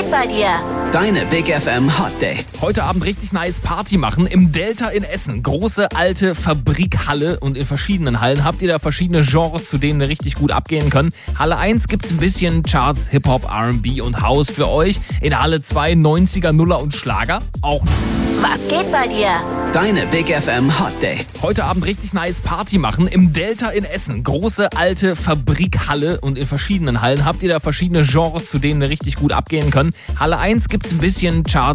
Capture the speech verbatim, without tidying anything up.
geht bei dir? Deine Big F M Hot Dates. Heute Abend richtig nice Party machen im Delta in Essen. Große alte Fabrikhalle und in verschiedenen Hallen habt ihr da verschiedene Genres, zu denen wir richtig gut abgehen können. Halle eins gibt's ein bisschen Charts, Hip-Hop, R and B und House für euch. In Halle zwei neunziger, Nuller und Schlager auch. Was geht bei dir? Deine Big F M Hot Dates. Heute Abend richtig nice Party machen im Delta in Essen. Große alte Fabrikhalle und in verschiedenen Hallen habt ihr da verschiedene Genres, zu denen wir richtig gut abgehen können. Halle eins gibt's ein bisschen Charts,